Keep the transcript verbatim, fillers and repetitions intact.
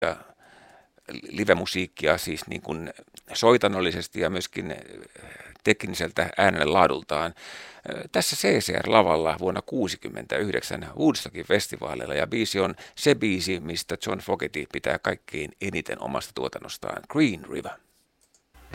livemusiikkia siis niin kuin soitanollisesti ja myöskin tekniseltä äänen laadultaan. Tässä C C R-lavalla vuonna tuhatyhdeksänsataakuusikymmentäyhdeksän Woodstockin festivaaleilla, ja biisi on se biisi, mistä John Fogerty pitää kaikkein eniten omasta tuotannostaan, Green River.